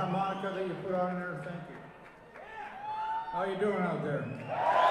harmonica that you put on there, thank you. How you doing out there?